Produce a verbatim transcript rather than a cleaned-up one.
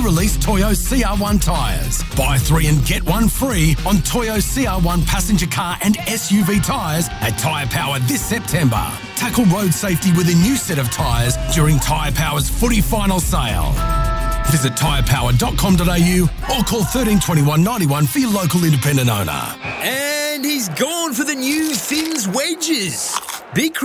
release Toyo C R one tyres. Buy three and get one free on Toyo C R one passenger car and S U V tyres at Tyre Power this September. Tackle road safety with a new set of tyres during Tyre Power's footy final sale. Visit tyre power dot com dot a u or call thirteen twenty-one ninety-one for your local independent owner. And he's gone for the new Thins wedges. Big